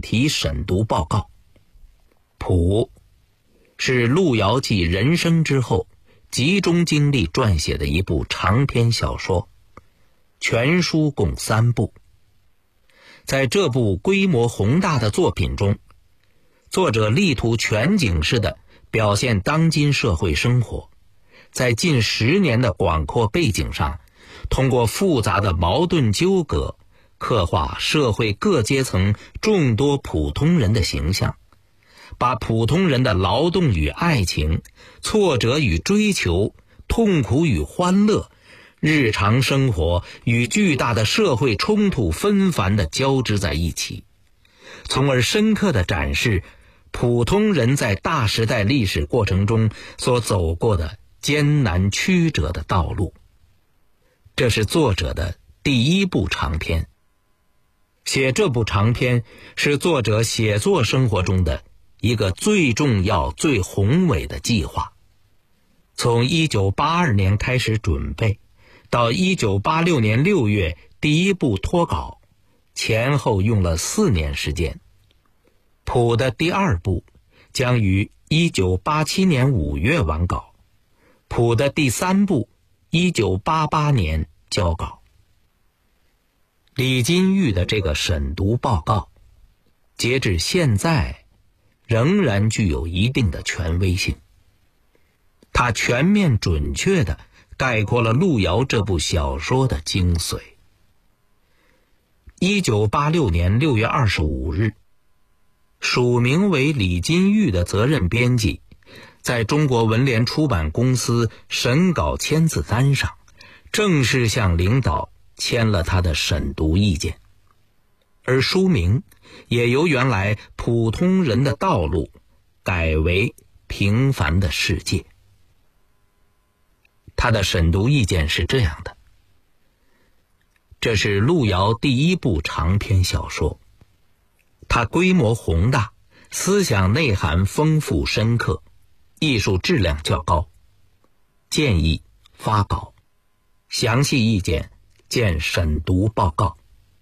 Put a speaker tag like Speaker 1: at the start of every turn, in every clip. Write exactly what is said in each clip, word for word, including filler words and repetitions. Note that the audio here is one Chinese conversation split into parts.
Speaker 1: 题审读报告。谱是路遥继人生之后集中精力撰写的一部长篇小说，全书共三部。在这部规模宏大的作品中，作者力图全景式地表现当今社会生活，在近十年的广阔背景上，通过复杂的矛盾纠葛，刻画社会各阶层众多普通人的形象，把普通人的劳动与爱情、挫折与追求、痛苦与欢乐、日常生活与巨大的社会冲突纷繁地交织在一起，从而深刻地展示普通人在大时代历史过程中所走过的艰难曲折的道路。这是作者的第一部长篇。写这部长篇是作者写作生活中的一个最重要、最宏伟的计划。从一九八二年开始准备，到一九八六年六月第一部脱稿，前后用了四年时间。谱的第二部将于一九八七年五月完稿，谱的第三部一九八八年交稿。李金玉的这个审读报告，截至现在仍然具有一定的权威性。它全面准确地概括了路遥这部小说的精髓。一九八六年六月二十五日，署名为李金玉的责任编辑在中国文联出版公司审稿签字单上正式向领导签了他的审读意见，而书名也由原来普通人的道路改为平凡的世界。他的审读意见是这样的：这是路遥第一部长篇小说，它规模宏大，思想内涵丰富深刻，艺术质量较高。建议发稿，详细意见见审读报告。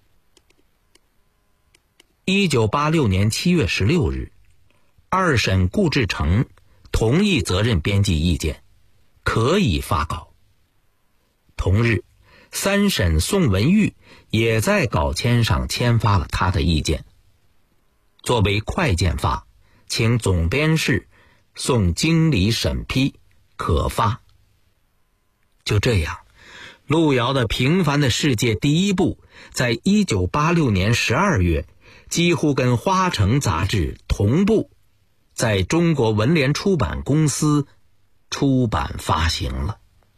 Speaker 1: 一九八六年七月十六日，二审顾志成同意责任编辑意见，可以发稿。同日，三审宋文玉也在稿签上签发了他的意见。作为快件发，请总编室送经理审批，可发。就这样，路遥的《平凡的世界》第一部在一九八六年十二月几乎跟《花城》杂志同步在中国文联出版公司出版发行了。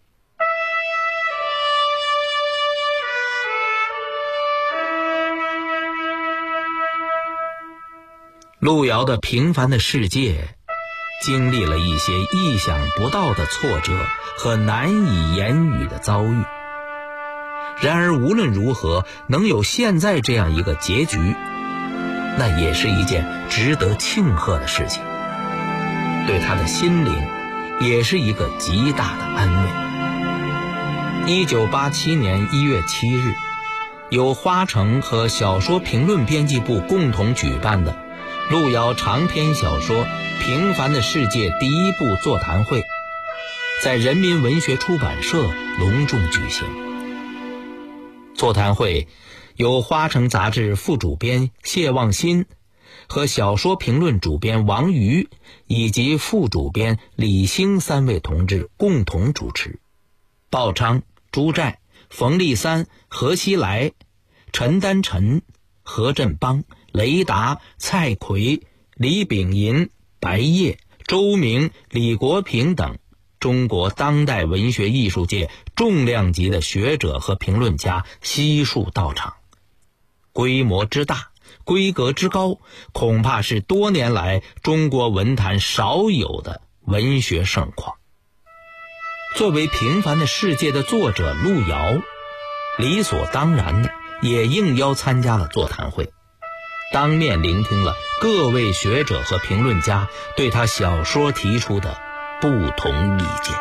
Speaker 1: 路遥的《平凡的世界》经历了一些意想不到的挫折和难以言语的遭遇，然而无论如何能有现在这样一个结局，那也是一件值得庆贺的事情，对他的心灵也是一个极大的安慰。一九八七年一月七日，由花城和小说评论编辑部共同举办的路遥长篇小说《平凡的世界》第一部座谈会在人民文学出版社隆重举行。座谈会由花城杂志副主编谢望新和小说评论主编王瑜以及副主编李兴三位同志共同主持。鲍昌、朱寨、冯立三、何熙来、陈丹臣、何振邦、雷达、蔡奎、李炳银、白叶、周明、李国平等中国当代文学艺术界重量级的学者和评论家悉数到场。规模之大，规格之高，恐怕是多年来中国文坛少有的文学盛况。作为《平凡的世界》的作者路遥，理所当然的也应邀参加了座谈会，当面聆听了各位学者和评论家对他小说提出的不同意见。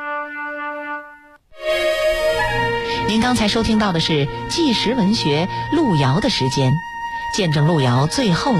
Speaker 2: 您刚才收听到的是纪实文学路遥的时间，见证路遥最后